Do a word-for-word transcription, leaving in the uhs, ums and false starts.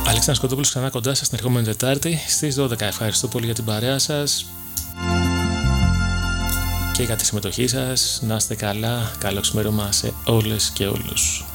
Αλέξανδρος Κοντόπουλος ξανά κοντά σας την ερχόμενη Τετάρτη στις δώδεκα. Ευχαριστώ πολύ για την παρέα σας και για τη συμμετοχή σας. Να είστε καλά, καλό ξημέρωμα σε όλες και όλους.